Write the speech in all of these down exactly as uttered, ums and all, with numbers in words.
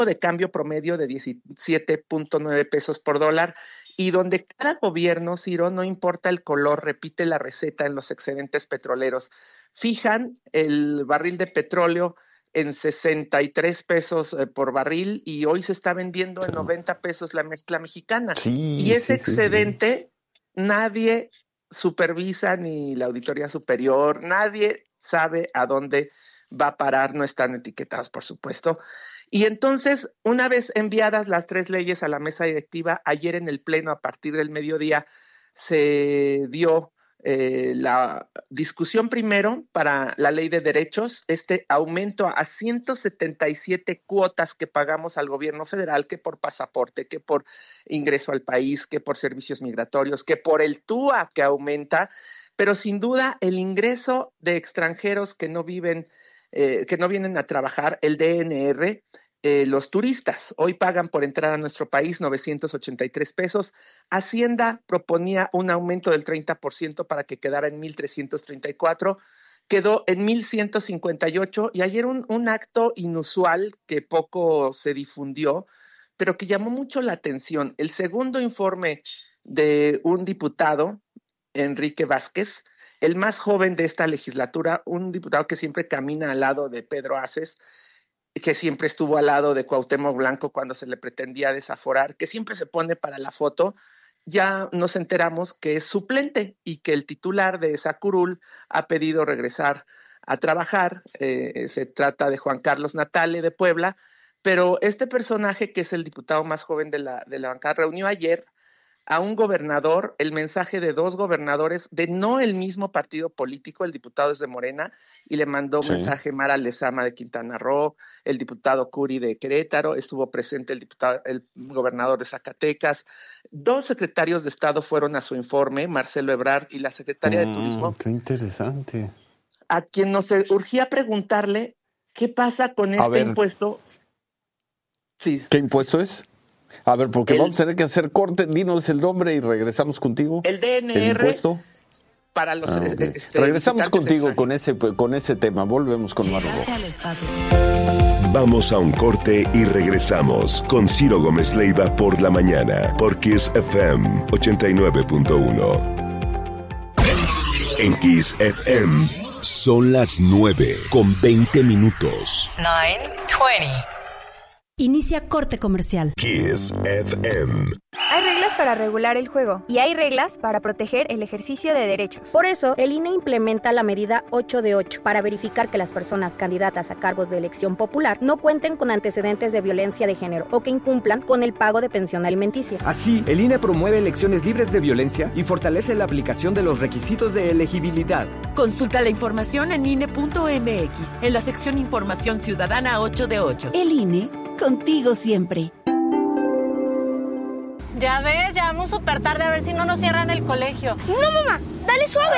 de cambio promedio de diecisiete punto nueve pesos por dólar y donde cada gobierno, Ciro, no importa el color, repite la receta en los excedentes petroleros. Fijan el barril de petróleo en sesenta y tres pesos eh, por barril y hoy se está vendiendo en noventa pesos la mezcla mexicana. Sí, y ese sí, sí, excedente sí. nadie supervisa, ni la Auditoría Superior, nadie sabe a dónde va a parar, no están etiquetados, por supuesto. Y entonces, una vez enviadas las tres leyes a la mesa directiva, ayer en el Pleno, a partir del mediodía, se dio eh, la discusión primero para la ley de derechos, este aumento a ciento setenta y siete cuotas que pagamos al gobierno federal, que por pasaporte, que por ingreso al país, que por servicios migratorios, que por el T U A que aumenta, pero sin duda el ingreso de extranjeros que no viven Eh, que no vienen a trabajar, el D N R, eh, los turistas hoy pagan por entrar a nuestro país novecientos ochenta y tres pesos. Hacienda proponía un aumento del treinta por ciento para que quedara en mil trescientos treinta y cuatro, quedó en mil ciento cincuenta y ocho y ayer un, un acto inusual que poco se difundió, pero que llamó mucho la atención. El segundo informe de un diputado, Enrique Vázquez, el más joven de esta legislatura, un diputado que siempre camina al lado de Pedro Aces, que siempre estuvo al lado de Cuauhtémoc Blanco cuando se le pretendía desaforar, que siempre se pone para la foto, ya nos enteramos que es suplente y que el titular de esa curul ha pedido regresar a trabajar. Eh, se trata de Juan Carlos Natale de Puebla, pero este personaje, que es el diputado más joven de la, de la bancada, reunió ayer a un gobernador, el mensaje de dos gobernadores de no el mismo partido político, el diputado es de Morena, y le mandó sí. mensaje Mara Lezama de Quintana Roo, el diputado Curi de Querétaro, estuvo presente el diputado, el gobernador de Zacatecas, dos secretarios de Estado fueron a su informe, Marcelo Ebrard y la secretaria mm, de Turismo. ¡Qué interesante! A quien nos urgía preguntarle qué pasa con este ver, impuesto. Sí. ¿Qué impuesto es? A ver, porque el, vamos a tener que hacer corte, dinos el nombre y regresamos contigo. El D N R. ¿El impuesto? Para los, ah, okay. este, regresamos contigo con ese, con ese tema. Volvemos con Marlo. Vamos a un corte y regresamos con Ciro Gómez Leiva por la mañana, por Kiss F M ochenta y nueve punto uno. En Kiss F M son las nueve con veinte minutos. nueve veinte. Inicia corte comercial. Kiss F M. Hay reglas para regular el juego y hay reglas para proteger el ejercicio de derechos. Por eso, el I N E implementa la medida ocho de ocho para verificar que las personas candidatas a cargos de elección popular no cuenten con antecedentes de violencia de género o que incumplan con el pago de pensión alimenticia. Así, el I N E promueve elecciones libres de violencia y fortalece la aplicación de los requisitos de elegibilidad. Consulta la información en I N E punto M X, en la sección Información Ciudadana ocho de ocho. El I N E, contigo siempre. Ya ves, ya vamos súper tarde, a ver si no nos cierran el colegio. No, mamá, dale suave.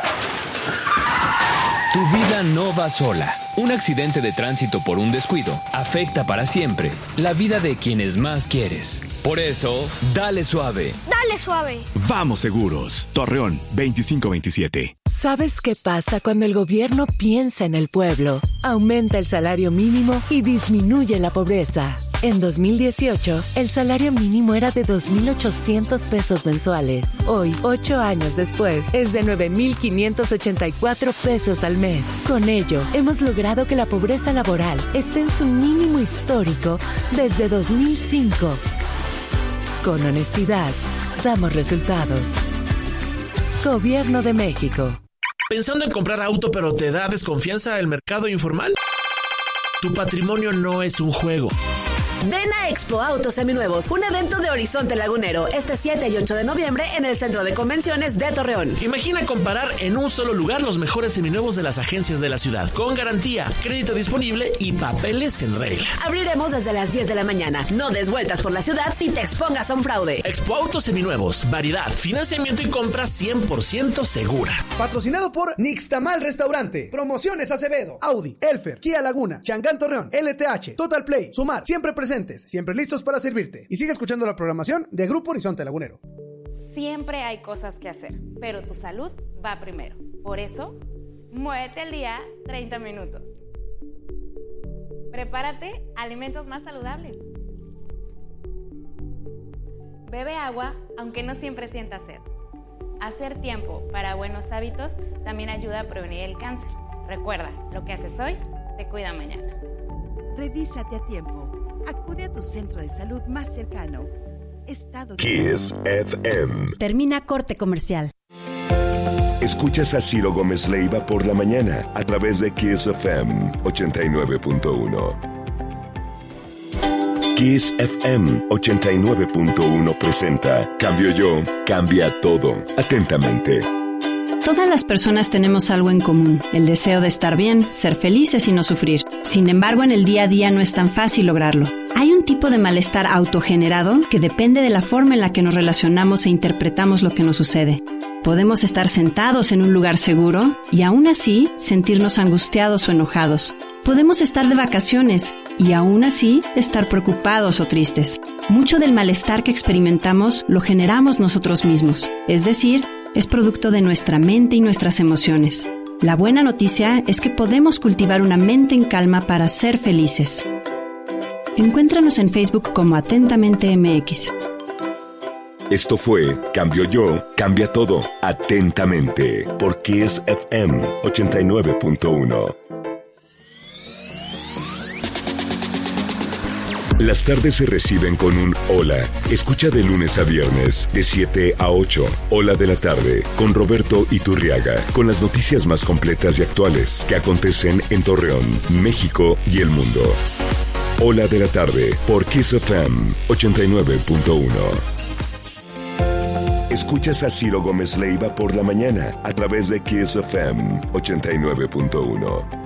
Tu vida no va sola. Un accidente de tránsito por un descuido afecta para siempre la vida de quienes más quieres. Por eso, dale suave. Dale suave. Vamos seguros. Torreón, veinticinco veintisiete. ¿Sabes qué pasa cuando el gobierno piensa en el pueblo? Aumenta el salario mínimo y disminuye la pobreza. En dos mil dieciocho, el salario mínimo era de dos mil ochocientos pesos mensuales. Hoy, ocho años después, es de nueve mil quinientos ochenta y cuatro pesos al mes. Con ello, hemos logrado que la pobreza laboral esté en su mínimo histórico desde dos mil cinco. Con honestidad, damos resultados. Gobierno de México. ¿Pensando en comprar auto pero te da desconfianza el mercado informal? Tu patrimonio no es un juego. Ven a Expo Autos Seminuevos, un evento de Horizonte Lagunero, este siete y ocho de noviembre en el Centro de Convenciones de Torreón. Imagina comparar en un solo lugar los mejores seminuevos de las agencias de la ciudad, con garantía, crédito disponible y papeles en regla. Abriremos desde las diez de la mañana. No des vueltas por la ciudad y te expongas a un fraude. Expo Autos Seminuevos, variedad, financiamiento y compra cien por ciento segura. Patrocinado por Nixtamal Restaurante, Promociones Acevedo, Audi, Elfer, Kia Laguna, Changán Torreón, L T H, Total Play, Sumar, siempre presentes, siempre listos para servirte. Y sigue escuchando la programación de Grupo Horizonte Lagunero. Siempre hay cosas que hacer, pero tu salud va primero. Por eso, muévete al día treinta minutos. Prepárate alimentos más saludables. Bebe agua aunque no siempre sientas sed. Hacer tiempo para buenos hábitos también ayuda a prevenir el cáncer. Recuerda, lo que haces hoy te cuida mañana. Revísate a tiempo. Acude a tu centro de salud más cercano. Estado Kiss F M. Termina corte comercial. Escuchas a Ciro Gómez Leiva por la mañana a través de Kiss F M ochenta y nueve punto uno. Kiss F M ochenta y nueve punto uno presenta Cambio Yo, cambia todo. Atentamente. Todas las personas tenemos algo en común, el deseo de estar bien, ser felices y no sufrir. Sin embargo, en el día a día no es tan fácil lograrlo. Hay un tipo de malestar autogenerado que depende de la forma en la que nos relacionamos e interpretamos lo que nos sucede. Podemos estar sentados en un lugar seguro y aún así sentirnos angustiados o enojados. Podemos estar de vacaciones y aún así estar preocupados o tristes. Mucho del malestar que experimentamos lo generamos nosotros mismos, es decir, es producto de nuestra mente y nuestras emociones. La buena noticia es que podemos cultivar una mente en calma para ser felices. Encuéntranos en Facebook como Atentamente M X. Esto fue Cambio Yo, cambia todo. Atentamente, por Kiss F M ochenta y nueve punto uno. Las tardes se reciben con un hola. Escucha de lunes a viernes, de siete a ocho. Hola de la tarde, con Roberto Iturriaga. Con las noticias más completas y actuales que acontecen en Torreón, México y el mundo. Hola de la tarde, por Kiss F M ochenta y nueve punto uno. Escuchas a Ciro Gómez Leiva por la mañana a través de Kiss F M ochenta y nueve punto uno.